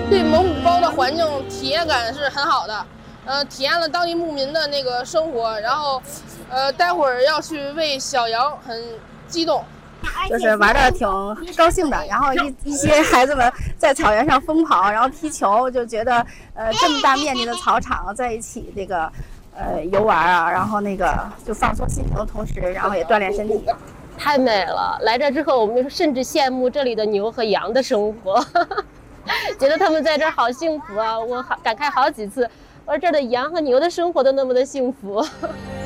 对蒙古包的环境体验感是很好的，体验了当地牧民的那个生活，然后，待会儿要去喂小羊，很激动。 就是玩的挺高兴的，然后一些孩子们在草原上疯跑，然后踢球，就觉得这么大面积的草场在一起这个游玩啊，然后那个就放松心情的同时，然后也锻炼身体。 太美了！来这之后，我们甚至羡慕这里的牛和羊的生活，觉得他们在这儿好幸福啊！我感慨好几次，而这儿的羊和牛的生活都那么的幸福。